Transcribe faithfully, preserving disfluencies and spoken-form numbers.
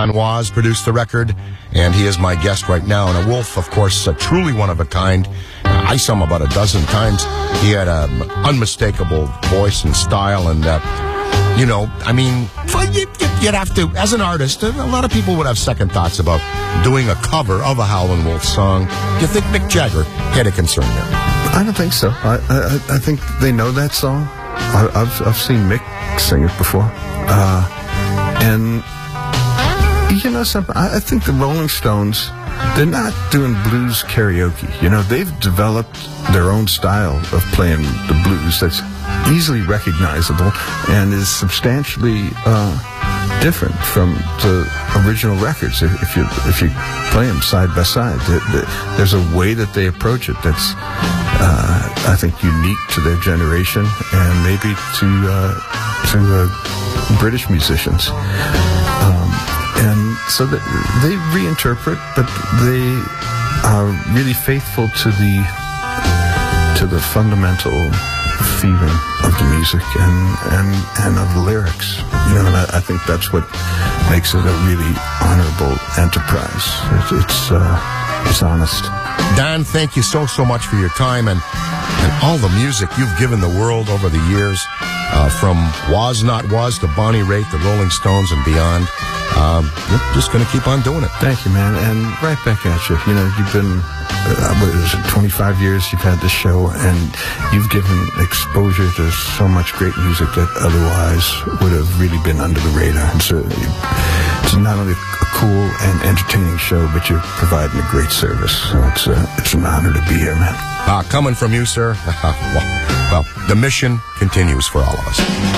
Don Was produced the record, and he is my guest right now. And a Wolf, of course, uh, truly one of a kind. Uh, I saw him about a dozen times. He had an unmistakable voice and style, and uh, you know, I mean, you'd have to, as an artist, a lot of people would have second thoughts about doing a cover of a Howlin' Wolf song. Do you think Mick Jagger had a concern there? I don't think so. I I, I think they know that song. I, I've I've seen Mick sing it before, uh, and you know something. I, I think the Rolling Stones, they're not doing blues karaoke. You know, they've developed their own style of playing the blues that's easily recognizable and is substantially uh, different from the original records. If, if you if you play them side by side, the, the, there's a way that they approach it that's, uh, I think, unique to their generation and maybe to uh, to uh, British musicians. Um, and so that they reinterpret, but they are really faithful to the to the fundamental feeling of the music and, and, and of the lyrics. You know, and I, I think that's what makes it a really honorable enterprise. It's it's, uh, it's honest. Don, thank you so, so much for your time and, and all the music you've given the world over the years, uh, from Was Not Was to Bonnie Raitt, the Rolling Stones, and beyond. Um, you're just going to keep on doing it. Thank you, man. And right back at you. You know, you've been, uh, what is it, twenty-five years you've had this show, and you've given exposure to so much great music that otherwise would have really been under the radar. And so it's not only a cool and entertaining show, but you're providing a great service. So it's, uh, it's an honor to be here, man. Uh, coming from you, sir, well, well, the mission continues for all of us.